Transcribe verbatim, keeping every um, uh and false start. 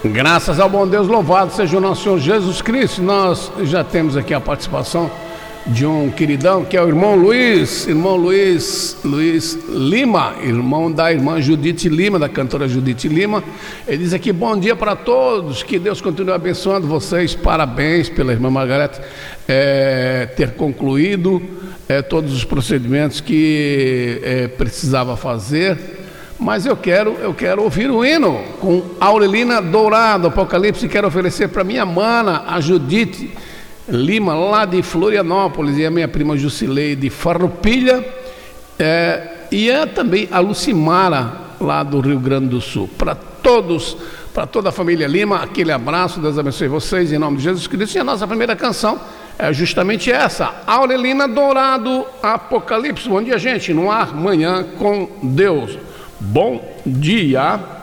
Graças ao bom Deus, louvado seja o nosso Senhor Jesus Cristo. Nós já temos aqui a participação de um queridão que é o irmão Luiz, irmão Luiz, Luiz Lima, irmão da irmã Judite Lima, da cantora Judite Lima. Ele diz aqui: bom dia para todos, que Deus continue abençoando vocês. Parabéns pela irmã Margarete é, ter concluído é, todos os procedimentos que é, precisava fazer. Mas eu quero, eu quero ouvir o hino com Aurelina Dourado, Apocalipse. Quero oferecer para minha mana, a Judite Lima, lá de Florianópolis, e a minha prima Jusilei de Farroupilha, é, e é também a Lucimara, lá do Rio Grande do Sul. Para todos, para toda a família Lima, aquele abraço, Deus abençoe vocês, em nome de Jesus Cristo. E a nossa primeira canção é justamente essa, Aurelina Dourado, Apocalipse. Bom dia, gente, no ar, manhã com Deus. Bom dia.